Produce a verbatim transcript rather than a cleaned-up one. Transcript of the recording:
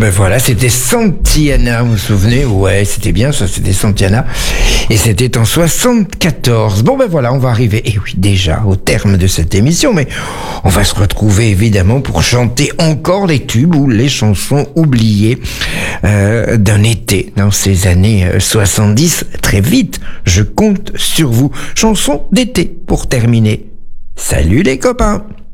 ben voilà, c'était Santillana, vous vous souvenez? Ouais, c'était bien ça, c'était Santillana. Et c'était en soixante-quatorze. Bon ben voilà, on va arriver, et oui, déjà au terme de cette émission, mais on va se retrouver évidemment pour chanter encore les tubes ou les chansons oubliées euh, d'un été dans ces années soixante-dix. Très vite, je compte sur vous. Chanson d'été pour terminer. Salut les copains!